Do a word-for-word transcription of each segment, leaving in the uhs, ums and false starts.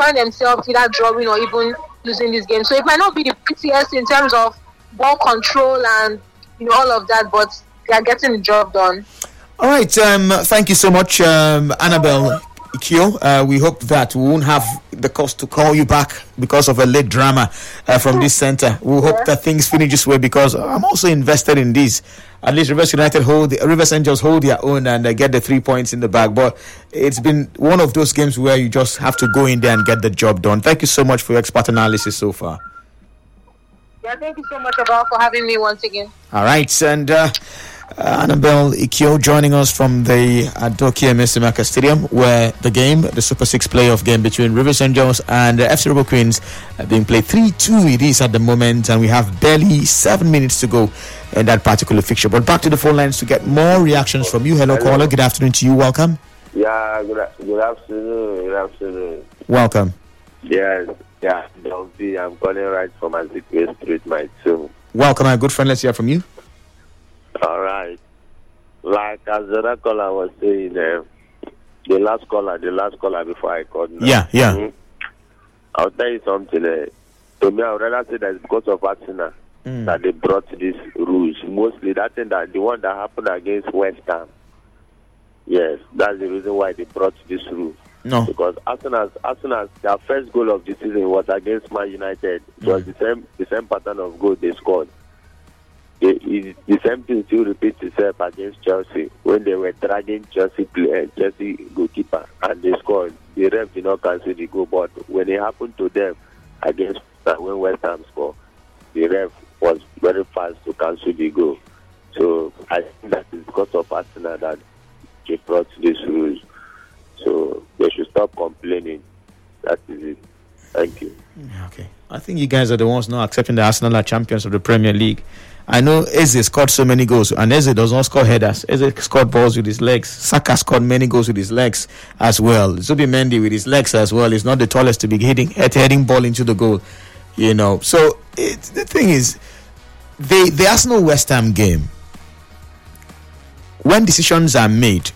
find themselves either drawing or even losing this game. So it might not be the prettiest in terms of ball control and you know all of that, but they are getting the job done. All right, um, thank you so much, um, Annabelle Ikio. Uh, we hope that we won't have the cost to call you back because of a late drama uh, from this center. We hope yeah. that things finish this way, because I'm also invested in this. At least Rivers United hold, Rivers Angels hold their own and uh, get the three points in the bag. But it's been one of those games where you just have to go in there and get the job done. Thank you so much for your expert analysis so far. Yeah, thank you so much, Abel, for having me once again. All right, and uh, uh, Annabelle Ikio joining us from the Adokia Emesimaka Stadium, where the game, the Super Six playoff game between Rivers Angels and uh, F C Robo Queens, uh, being played three two it is at the moment, and we have barely seven minutes to go in that particular fixture. But back to the phone lines to get more reactions from you. Hello, Hello. Caller. Good afternoon to you. Welcome. Yeah, good, good afternoon. Good afternoon. Welcome. Yes, yeah, Delby. I'm calling right from Azikwe Street, my two. Welcome, my good friend. Let's hear from you. All right. Like as the other caller was saying, uh, the last caller, the last caller before I called. Now. Yeah, yeah. Mm-hmm. I'll tell you something. Uh, to me, I would rather say that it's because of Arsenal mm. that they brought these rules. Mostly that thing that the one that happened against West Ham. Yes, that's the reason why they brought this rule. No. Because Arsenal, Arsenal, their first goal of the season was against Man United. It was mm. the same, the same pattern of goal they scored. They, it, the same thing still repeats itself against Chelsea when they were dragging Chelsea player, Chelsea goalkeeper, and they scored. The ref did not cancel the goal, but when it happened to them against when West Ham scored, the ref was very fast to cancel the goal. So I think that is because of Arsenal that they brought these rules. So they should stop complaining. That is it. Thank you. Okay. I think you guys are the ones not accepting the Arsenal are champions of the Premier League. I know Eze scored so many goals, and Eze does not score headers. Eze scored balls with his legs. Saka scored many goals with his legs as well. Zubimendi with his legs as well. He's not the tallest to be hitting heading ball into the goal, you know. So it's, the thing is, the the Arsenal West Ham game, when decisions are made,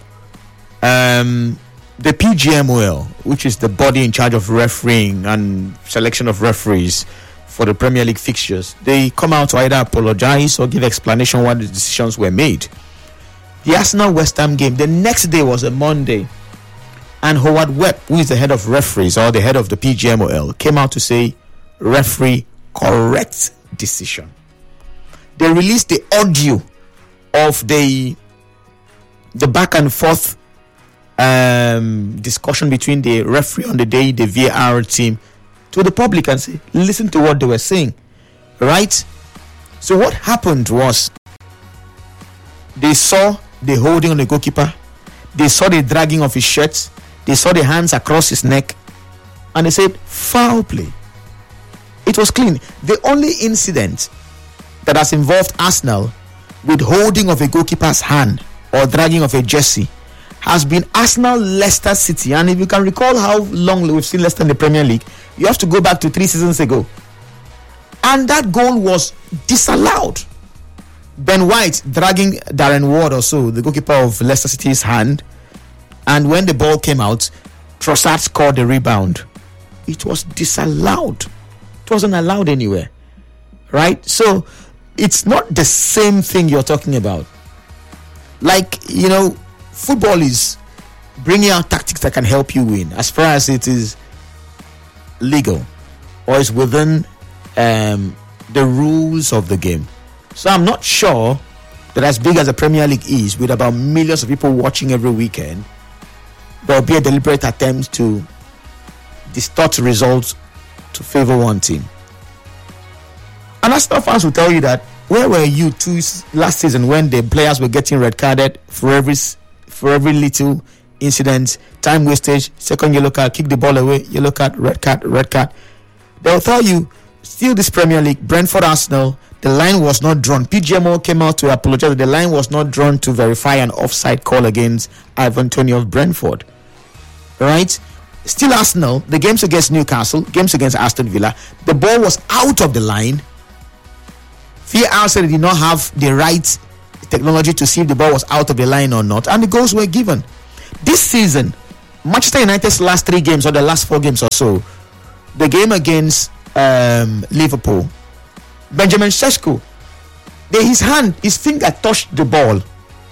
um, the P G M O L, which is the body in charge of refereeing and selection of referees for the Premier League fixtures, they come out to either apologize or give explanation why the decisions were made. The Arsenal West Ham game, the next day was a Monday, and Howard Webb, who is the head of referees or the head of the P G M O L, came out to say, referee, correct decision. They released the audio of the the back and forth um, discussion between the referee on the day, the V A R team, to the public and say, listen to what they were saying, right? So what happened was, they saw the holding on the goalkeeper, they saw the dragging of his shirt, they saw the hands across his neck, and they said, foul play. It was clean. The only incident that has involved Arsenal with holding of a goalkeeper's hand or dragging of a jersey has been Arsenal Leicester City. And if you can recall how long we've seen Leicester in the Premier League, you have to go back to three seasons ago. And that goal was disallowed. Ben White dragging Darren Ward or so, the goalkeeper of Leicester City's hand. And when the ball came out, Trossard scored the rebound. It was disallowed. It wasn't allowed anywhere. Right? So it's not the same thing you're talking about. Like, you know, football is bringing out tactics that can help you win, as far as it is legal or is within um, the rules of the game. So I'm not sure that, as big as the Premier League is, with about millions of people watching every weekend, there will be a deliberate attempt to distort results to favor one team. And Arsenal fans will tell you that, where were you two last season when the players were getting red carded for every for every little incident, time wastage, second yellow card, kick the ball away, yellow card, red card, red card? They'll tell you, still this Premier League, Brentford Arsenal, the line was not drawn. P G M O came out to apologize. The line was not drawn to verify an offside call against Ivan Toney of Brentford. Right? Still Arsenal, the games against Newcastle, games against Aston Villa, the ball was out of the line. V A R said they did not have the right technology to see if the ball was out of the line or not, and the goals were given. This season, Manchester United's last three games or the last four games or so, the game against um, Liverpool, Benjamin Sesko, the, his hand, his finger touched the ball.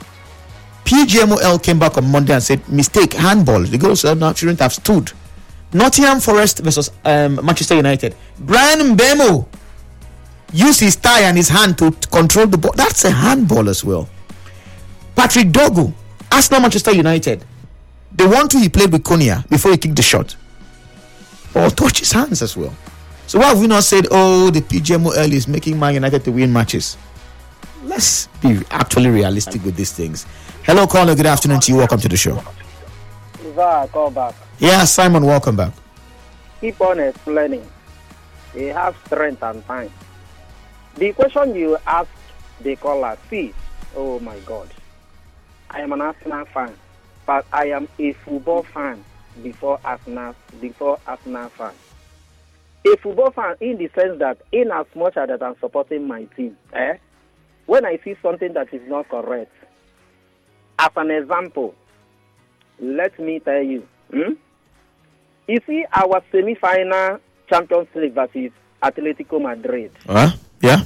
P G M O L came back on Monday and said, mistake, handball. The goal shouldn't have stood. Nottingham Forest versus um, Manchester United. Brian Mbemo used his thigh and his hand to, to control the ball. That's a handball as well. Patrick Dogu, Arsenal Manchester United. The one two he played with Konya before he kicked the shot. Ball touched his hands as well. So why have we not said, oh, the P G M O L is making Man United to win matches? Let's be actually realistic with these things. Hello, caller. Good afternoon to you. Welcome to the show. Iva, call back. Yeah, Simon, welcome back. Keep on explaining. They have strength and time. The question you ask the caller, see, oh my God. I am an Arsenal fan, but I am a football fan before Arsenal, before Arsenal fan. A football fan in the sense that in as much as that I'm supporting my team, eh, when I see something that is not correct, as an example, let me tell you, hmm? You see our semi-final Champions League versus Atletico Madrid. Huh? Yeah.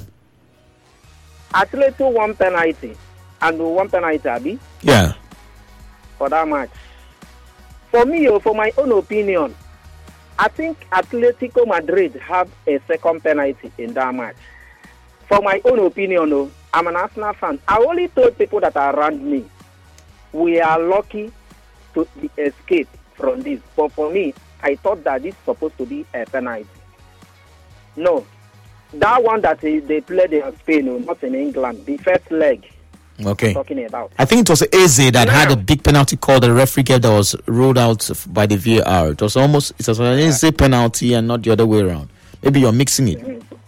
Atletico won penalty and one penalty, Abi. Yeah. For that match. For me, or for my own opinion, I think Atletico Madrid have a second penalty in that match. For my own opinion, though, I'm an Arsenal fan. I only told people that are around me, we are lucky to escape from this. But for me, I thought that this is supposed to be a penalty. No. That one that they, they played in Spain, not in England, the first leg. Okay. Talking about. I think it was Eze that now, had a big penalty call. The referee gave that was ruled out by the V A R. It was almost it was an Eze penalty and not the other way around. Maybe you're mixing it.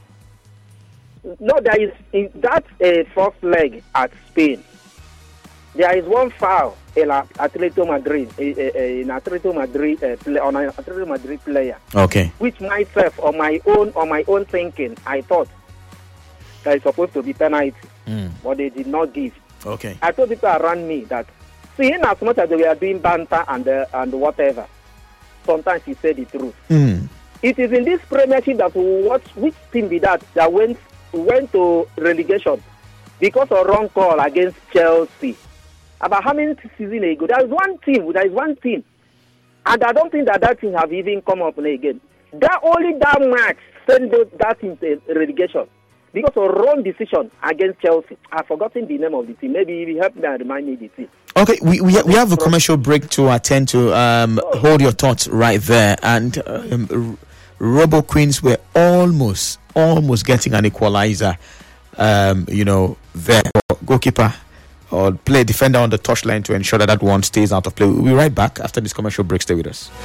No, there is in that uh, first leg at Spain. There is one foul in Atletico Madrid, in Atletico Madrid uh, play, on an Atletico Madrid player. Okay. Which myself, on my own, on my own thinking, I thought that is supposed to be penalty, mm. but they did not give. Okay. I told people around me that, seeing as much as we are doing banter and uh, and whatever, sometimes he said the truth. Mm. It is in this Premiership that what which team be that that went went to relegation because of wrong call against Chelsea. About how many seasons ago? There is one team. There is one team, and I don't think that that team have even come up again. That only that match sent that team to relegation because of wrong decision against Chelsea. I've forgotten the name of the team. Maybe you help me and remind me the team. Okay, we we, we have a commercial break to attend to. Um, hold your thoughts right there. And um, Robo Queens were almost almost getting an equalizer. Um, you know, there goalkeeper or play defender on the touchline to ensure that that one stays out of play. We'll be right back after this commercial break. Stay with us.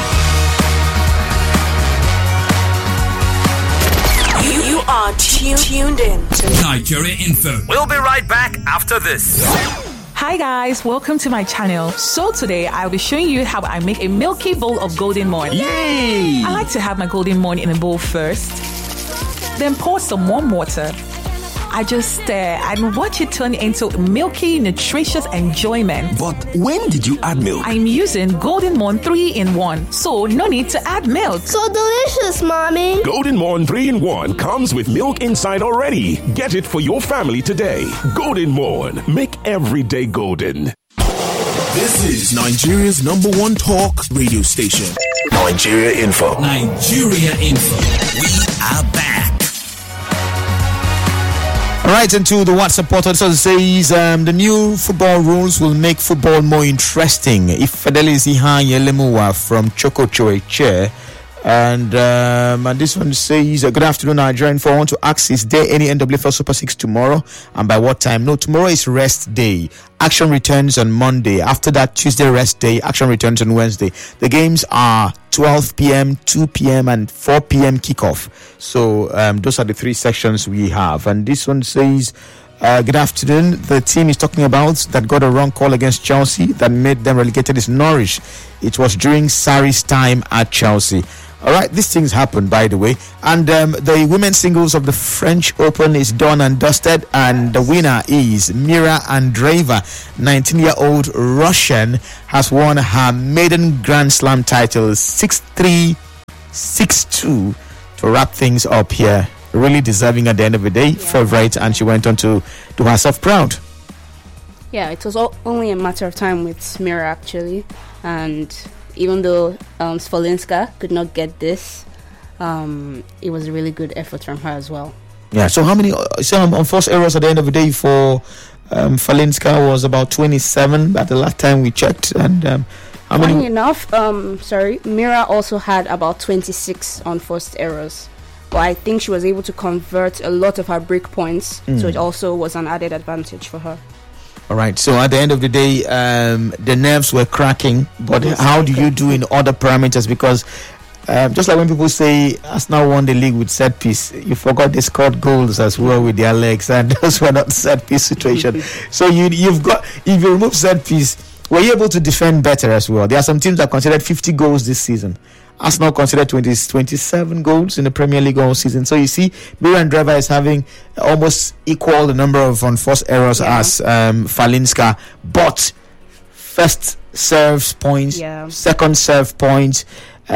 You, you are tuned, tuned in to Nigeria Info. We'll be right back after this. Hi guys, welcome to my channel. So today I'll be showing you how I make a milky bowl of golden morn. Yay! I like to have my golden morn in a bowl first, then pour some warm water. I just stir and watch it turn into milky, nutritious enjoyment. But when did you add milk? I'm using Golden Morn three in one, so no need to add milk. So delicious, Mommy. Golden Morn three in one comes with milk inside already. Get it for your family today. Golden Morn. Make every day golden. This is Nigeria's number one talk radio station. Nigeria Info. Nigeria Info. We are back. All right, and to the WhatsApp portal, so it says um, the new football rules will make football more interesting. If Fidelis Ihan Yelemuwa from Choco Choeche, and um, and this one says, uh, good afternoon, Nigerian. For I want to ask, is there any N W F L Super Six tomorrow, and by what time? No, tomorrow is rest day. Action returns on Monday. After that, Tuesday rest day. Action returns on Wednesday. The games are twelve p.m., two p.m. and four p.m. kickoff. So um, those are the three sections we have. And this one says, uh, good afternoon. The team is talking about that got a wrong call against Chelsea that made them relegated is Norwich. It was during Sarri's time at Chelsea. All right, these things happen, by the way. And um, the women's singles of the French Open is done and dusted, and the winner is Mira Andreeva, nineteen-year-old Russian, has won her maiden Grand Slam title six three, six two to wrap things up here. Really deserving at the end of the day, yeah. favorite, and she went on to do herself proud. Yeah, it was all, only a matter of time with Mira, actually, and even though um, Svolinska could not get this, um, it was a really good effort from her as well. Yeah, so how many so um, unforced errors at the end of the day for um, Svolinska was about twenty-seven at the last time we checked, and um, how many? Funny enough, um, sorry, Mira also had about twenty-six unforced errors, but I think she was able to convert a lot of her break points, mm. so it also was an added advantage for her. All right, so at the end of the day, um, the nerves were cracking, but yes, how do you do in other parameters? Because um, just like when people say Arsenal won the league with set piece, you forgot they scored goals as well with their legs, and those were not set piece situation. So you, you've got, if you remove set piece, were you able to defend better as well? There are some teams that considered fifty goals this season. Arsenal considered twenty, twenty-seven goals in the Premier League all season. So you see, Mira Andreeva is having almost equal the number of unforced errors yeah. as um, Falinska, but first serves points, yeah. second serve points,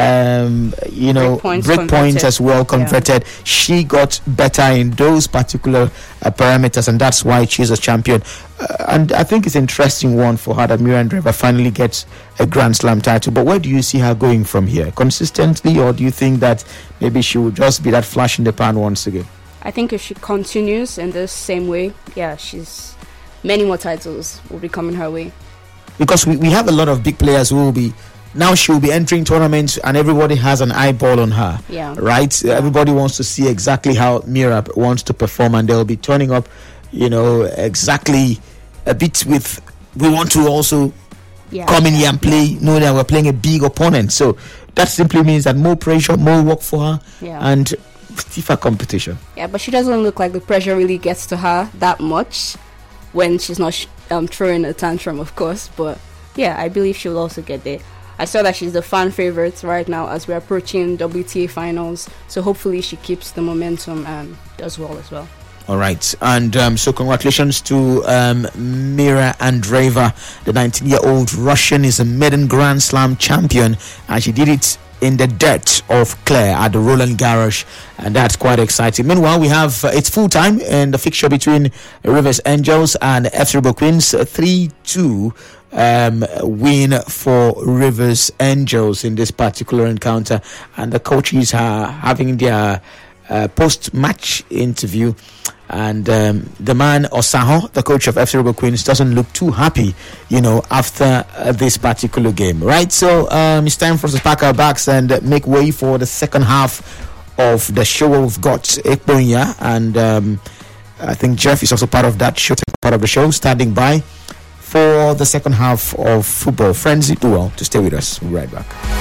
um, you know, break points, break points as well converted. Yeah. She got better in those particular uh, parameters, and that's why she's a champion. Uh, and I think it's an interesting one for her that Mira Andreeva finally gets a Grand Slam title. But where do you see her going from here? Consistently, or do you think that maybe she will just be that flash in the pan once again? I think if she continues in the same way, yeah, she's many more titles will be coming her way. Because we, we have a lot of big players who will be now she will be entering tournaments and everybody has an eyeball on her. Yeah. Right? Yeah. Everybody wants to see exactly how Mira wants to perform, and they'll be turning up, you know, exactly a bit with we want to also yeah. come in here and play, yeah. know that we're playing a big opponent. So that simply means that more pressure, more work for her, yeah. and stiffer competition. Yeah, but she doesn't look like the pressure really gets to her that much when she's not sh- um, throwing a tantrum, of course. But yeah, I believe she'll also get there. I saw that she's the fan favorite right now as we're approaching W T A finals. So hopefully she keeps the momentum and does well as well. All right. And um, so congratulations to um, Mira Andreeva. The nineteen-year-old Russian is a maiden Grand Slam champion, and she did it in the dirt of Clare at the Roland Garros, and that's quite exciting. Meanwhile, we have uh, it's full time in the fixture between Rivers Angels and F C Rebel Queens. three two um, win for Rivers Angels in this particular encounter, and the coaches are having their uh, post-match interview. And um, the man Osaho, the coach of F C Rebel Queens, doesn't look too happy, you know, after uh, this particular game, right? So um, it's time for us to pack our bags and uh, make way for the second half of the show. We've got Ekponya, and um, I think Jeff is also part of that show, part of the show, standing by for the second half of football. Friends, do well to stay with us. We'll be right back.